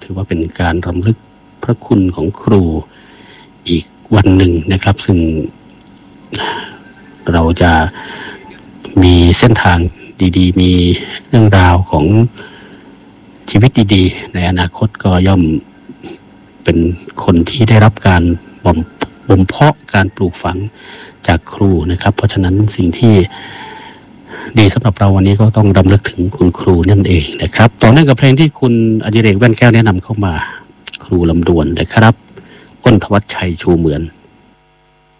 ถือว่าเป็นการรำลึกพระคุณของครูอีกวันหนึ่งนะครับ ซึ่งเราจะมีเส้นทางดีๆมีเรื่องราวของชีวิตดีๆในอนาคตก็ย่อมเป็นคนที่ได้รับการบ่มเพาะการปลูกฝังจากครูนะครับเพราะฉะนั้นสิ่งที่ดีสำหรับเราวันนี้ก็ต้องรำลึกถึงคุณครูนั่นเองนะครับต่อเนื่องกับเพลงที่คุณอดิเรกแว่นแก้วแนะนำเข้ามาครูลำดวนนะครับอ้นธวัชชัยชูเหมือน